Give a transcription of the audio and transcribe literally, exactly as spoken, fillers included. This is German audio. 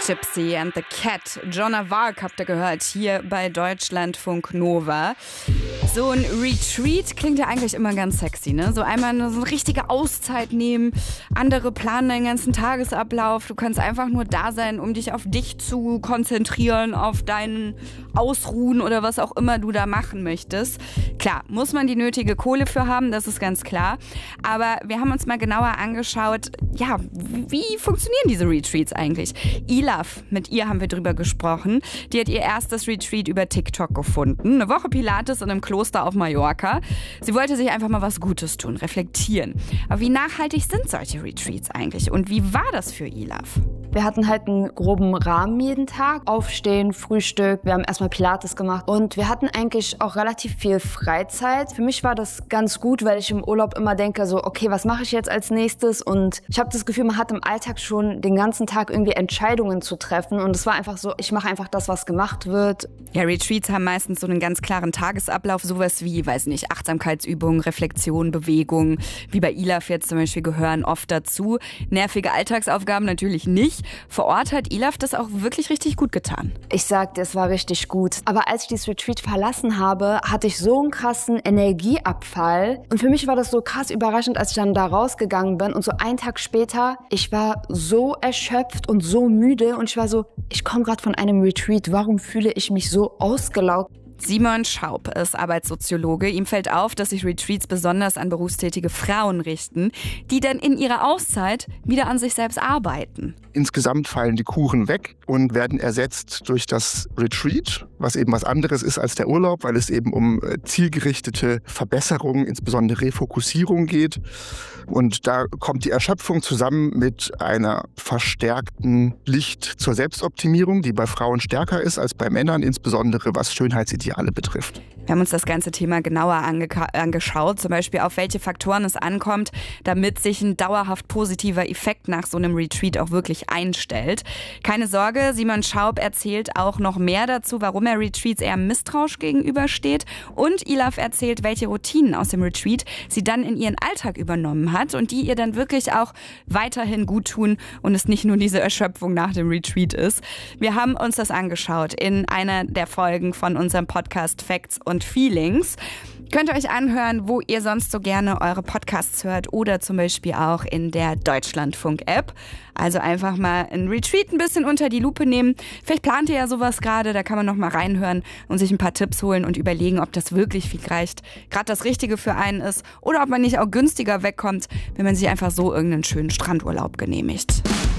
Gypsy and the Cat. Joanna Varg habt ihr gehört, hier bei Deutschlandfunk Nova. So ein Retreat klingt ja eigentlich immer ganz sexy, ne? So einmal so eine richtige Auszeit nehmen, andere planen deinen ganzen Tagesablauf. Du kannst einfach nur da sein, um dich auf dich zu konzentrieren, auf deinen Ausruhen oder was auch immer du da machen möchtest. Klar, muss man die nötige Kohle für haben, das ist ganz klar. Aber wir haben uns mal genauer angeschaut, ja, wie funktionieren diese Retreats eigentlich? Elaf, mit ihr haben wir drüber gesprochen. Die hat ihr erstes Retreat über TikTok gefunden. Eine Woche Pilates in einem Kloster auf Mallorca. Sie wollte sich einfach mal was Gutes tun, reflektieren. Aber wie nachhaltig sind solche Retreats eigentlich? Und wie war das für Elaf? Wir hatten halt einen groben Rahmen jeden Tag. Aufstehen, Frühstück, wir haben erstmal Pilates gemacht und wir hatten eigentlich auch relativ viel Freizeit. Für mich war das ganz gut, weil ich im Urlaub immer denke so, okay, was mache ich jetzt als nächstes? Und ich habe das Gefühl, man hat im Alltag schon den ganzen Tag irgendwie Entscheidungen zu treffen und es war einfach so, ich mache einfach das, was gemacht wird. Ja, Retreats haben meistens so einen ganz klaren Tagesablauf, sowas wie, weiß nicht, Achtsamkeitsübungen, Reflexion, Bewegung, wie bei Elaf jetzt zum Beispiel gehören oft dazu. Nervige Alltagsaufgaben natürlich nicht. Vor Ort hat Elaf das auch wirklich richtig gut getan. Ich sagte, es war richtig gut. Aber als ich dieses Retreat verlassen habe, hatte ich so einen krassen Energieabfall. Und für mich war das so krass überraschend, als ich dann da rausgegangen bin. Und so einen Tag später, ich war so erschöpft und so müde. Und ich war so, ich komme gerade von einem Retreat. Warum fühle ich mich so ausgelaugt? Simon Schaub ist Arbeitssoziologe. Ihm fällt auf, dass sich Retreats besonders an berufstätige Frauen richten, die dann in ihrer Auszeit wieder an sich selbst arbeiten. Insgesamt fallen die Kuchen weg und werden ersetzt durch das Retreat, was eben was anderes ist als der Urlaub, weil es eben um zielgerichtete Verbesserungen, insbesondere Refokussierung geht. Und da kommt die Erschöpfung zusammen mit einer verstärkten Licht zur Selbstoptimierung, die bei Frauen stärker ist als bei Männern, insbesondere was Schönheitsideale betrifft. Wir haben uns das ganze Thema genauer ange- angeschaut, zum Beispiel auf welche Faktoren es ankommt, damit sich ein dauerhaft positiver Effekt nach so einem Retreat auch wirklich einstellt. Keine Sorge, Simon Schaub erzählt auch noch mehr dazu, warum er Retreats eher misstrauisch gegenübersteht. Und Elaf erzählt, welche Routinen aus dem Retreat sie dann in ihren Alltag übernommen hat und die ihr dann wirklich auch weiterhin gut tun und es nicht nur diese Erschöpfung nach dem Retreat ist. Wir haben uns das angeschaut in einer der Folgen von unserem Podcast Facts und Feelings. Könnt ihr euch anhören, wo ihr sonst so gerne eure Podcasts hört oder zum Beispiel auch in der Deutschlandfunk-App. Also einfach mal ein Retreat ein bisschen unter die Lupe nehmen. Vielleicht plant ihr ja sowas gerade, da kann man noch mal reinhören und sich ein paar Tipps holen und überlegen, ob das wirklich viel reicht, gerade das Richtige für einen ist oder ob man nicht auch günstiger wegkommt, wenn man sich einfach so irgendeinen schönen Strandurlaub genehmigt.